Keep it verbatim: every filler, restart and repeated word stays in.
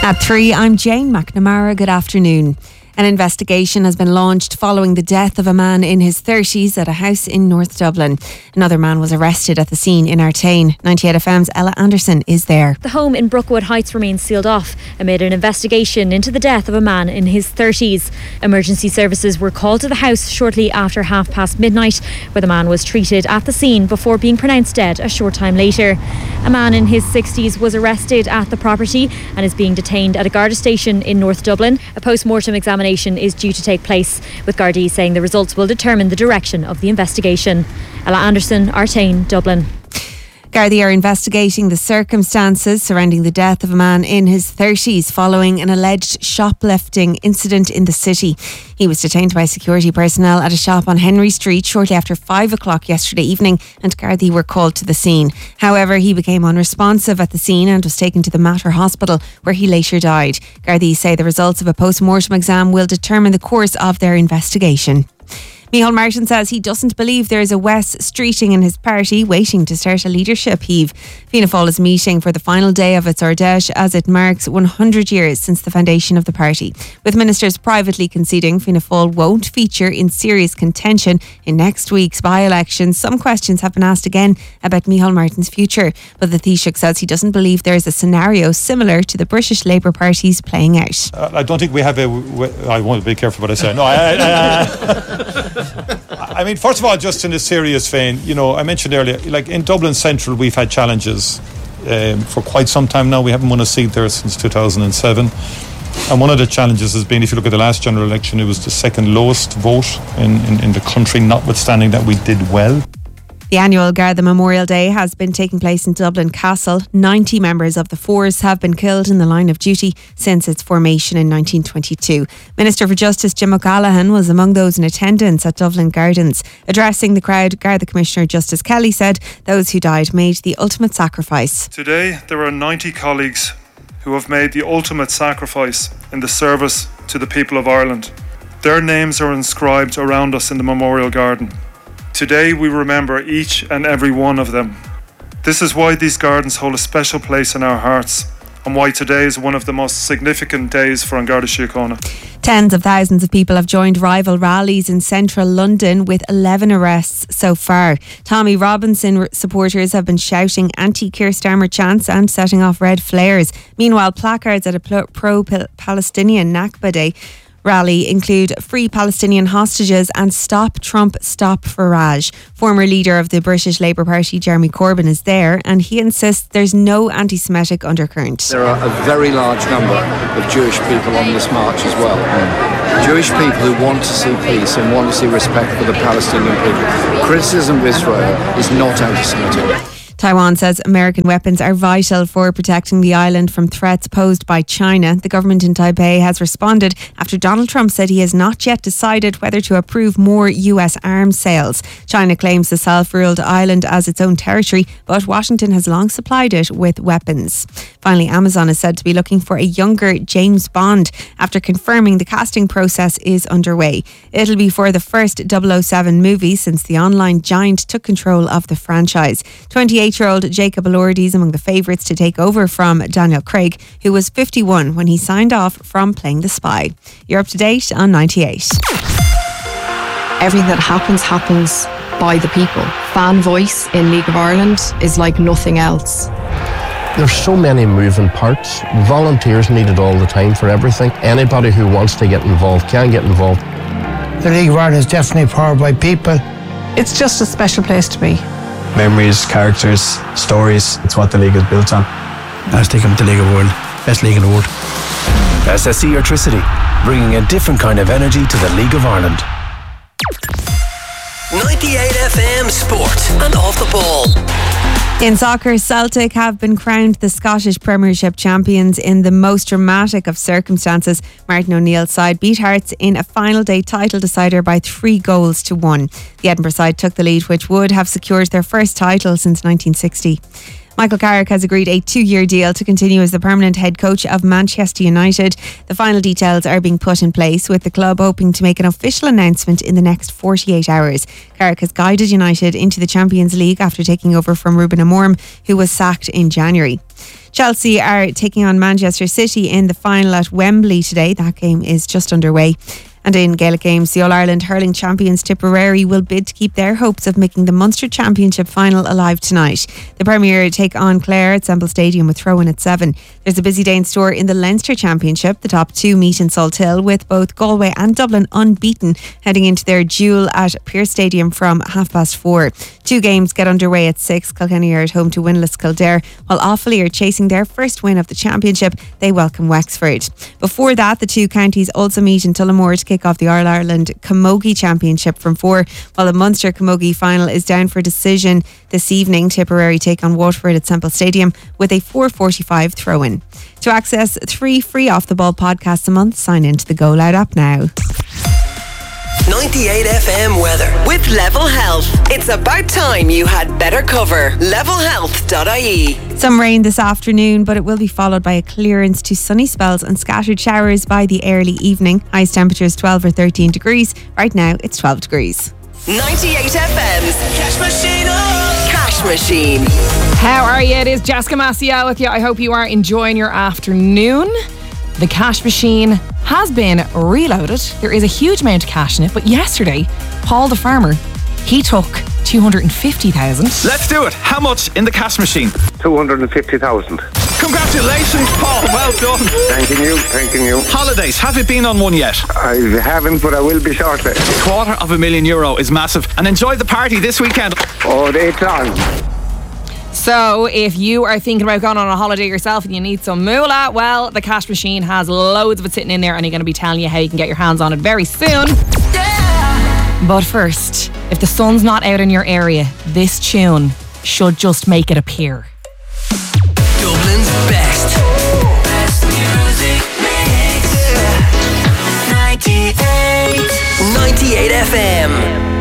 At three, I'm Jane McNamara. Good afternoon. An investigation has been launched following the death of a man in his thirties at a house in North Dublin. Another man was arrested at the scene in Artane. ninety-eight F M's Ella Anderson is there. The home in Brookwood Heights remains sealed off amid an investigation into the death of a man in his thirties. Emergency services were called to the house shortly after half past midnight, where the man was treated at the scene before being pronounced dead a short time later. A man in his sixties was arrested at the property and is being detained at a Garda station in North Dublin. A post-mortem examination is due to take place, with Gardaí saying the results will determine the direction of the investigation. Ella Anderson, Artane, Dublin. Gardaí are investigating the circumstances surrounding the death of a man in his thirties following an alleged shoplifting incident in the city. He was detained by security personnel at a shop on Henry Street shortly after five o'clock yesterday evening, and Gardaí were called to the scene. However, he became unresponsive at the scene and was taken to the Mater Hospital, where he later died. Gardaí say the results of a post-mortem exam will determine the course of their investigation. Micheál Martin says he doesn't believe there is a Wes Streeting in his party waiting to start a leadership heave. Fianna Fáil is meeting for the final day of its Ardèche as it marks one hundred years since the foundation of the party. With ministers privately conceding Fianna Fáil won't feature in serious contention in next week's by-election, some questions have been asked again about Micheál Martin's future. But the Taoiseach says he doesn't believe there is a scenario similar to the British Labour Party's playing out. Uh, I don't think we have a... I want to be careful what I say. No, I... I, I I mean, first of all, just in a serious vein, you know, I mentioned earlier, like in Dublin Central, we've had challenges um, for quite some time now. We haven't won a seat there since two thousand seven. And one of the challenges has been, if you look at the last general election, it was the second lowest vote in, in, in the country, notwithstanding that we did well. The annual Garda Memorial Day has been taking place in Dublin Castle. ninety members of the force have been killed in the line of duty since its formation in nineteen twenty-two. Minister for Justice Jim O'Callaghan was among those in attendance at Dublin Gardens. Addressing the crowd, Garda Commissioner Justice Kelly said those who died made the ultimate sacrifice. Today there are ninety colleagues who have made the ultimate sacrifice in the service to the people of Ireland. Their names are inscribed around us in the Memorial Garden. Today we remember each and every one of them. This is why these gardens hold a special place in our hearts, and why today is one of the most significant days for An Garda Síochána. Tens of thousands of people have joined rival rallies in central London, with eleven arrests so far. Tommy Robinson supporters have been shouting anti-Keir Starmer chants and setting off red flares. Meanwhile, placards at a pro-Palestinian Nakba Day rally include Free Palestinian Hostages and Stop Trump, Stop Farage. Former leader of the British Labour Party, Jeremy Corbyn, is there, and he insists there's no anti-Semitic undercurrent. There are a very large number of Jewish people on this march as well. Mm. Jewish people who want to see peace and want to see respect for the Palestinian people. Criticism of Israel is not anti-Semitic. Taiwan says American weapons are vital for protecting the island from threats posed by China. The government in Taipei has responded after Donald Trump said he has not yet decided whether to approve more U S arms sales. China claims the self-ruled island as its own territory, but Washington has long supplied it with weapons. Finally, Amazon is said to be looking for a younger James Bond after confirming the casting process is underway. It'll be for the first double oh seven movie since the online giant took control of the franchise. twenty-eight-year-old Jacob Elordi is among the favourites to take over from Daniel Craig, who was fifty-one when he signed off from playing the spy. You're up to date on ninety-eight. Everything that happens, happens by the people. Fan voice in League of Ireland is like nothing else. There's so many moving parts. Volunteers needed all the time for everything. Anybody who wants to get involved can get involved. The League of Ireland is definitely powered by people. It's just a special place to be. Memories, characters, stories. It's what the league is built on. I was thinking of the League of the World. Best league in the world. S S E Airtricity, bringing a different kind of energy to the League of Ireland. ninety-eight F M Sport and Off the Ball. In soccer, Celtic have been crowned the Scottish Premiership champions in the most dramatic of circumstances. Martin O'Neill's side beat Hearts in a final day title decider by three goals to one. The Edinburgh side took the lead, which would have secured their first title since nineteen sixty. Michael Carrick has agreed a two-year deal to continue as the permanent head coach of Manchester United. The final details are being put in place, with the club hoping to make an official announcement in the next forty-eight hours. Carrick has guided United into the Champions League after taking over from Ruben Amorim, who was sacked in January. Chelsea are taking on Manchester City in the final at Wembley today. That game is just underway. And in Gaelic games, the All-Ireland hurling champions Tipperary will bid to keep their hopes of making the Munster Championship final alive tonight. The Premier take on Clare at Semple Stadium with throw-in at seven. There's a busy day in store in the Leinster Championship. The top two meet in Salthill, with both Galway and Dublin unbeaten, heading into their duel at Pearse Stadium from half past four. Two games get underway at six. Kilkenny are at home to winless Kildare, while Offaly are chasing their first win of the championship. They welcome Wexford. Before that, the two counties also meet in Tullamore to kick off the All-Ireland Camogie Championship from four, while the Munster Camogie final is down for decision this evening. Tipperary take on Waterford at Semple Stadium with a four forty-five throw-in. To access three free Off The Ball podcasts a month, sign into the Go Loud app now. ninety-eight F M weather with Level Health. It's about time you had better cover. level health dot I E. Some rain this afternoon, but it will be followed by a clearance to sunny spells and scattered showers by the early evening. Highest temperatures twelve or thirteen degrees. Right now it's twelve degrees. ninety-eight F M's Cash Machine. Oh. Cash Machine. How are you? It is Jessica Maciel with you. I hope you are enjoying your afternoon. The cash machine has been reloaded. There is a huge amount of cash in it, but yesterday, Paul the farmer, he took two hundred fifty thousand. Let's do it. How much in the cash machine? two hundred fifty thousand. Congratulations, Paul. Well done. Thanking you, thanking you. Holidays, have you been on one yet? I haven't, but I will be shortly. A quarter of a million euro is massive. And enjoy the party this weekend. Oh, it's on. So if you are thinking about going on a holiday yourself and you need some moolah, well, the cash machine has loads of it sitting in there, and you're going to be telling you how you can get your hands on it very soon. Yeah. But first, if the sun's not out in your area, this tune should just make it appear. Dublin's best. Best music mix. ninety-eight. ninety-eight F M.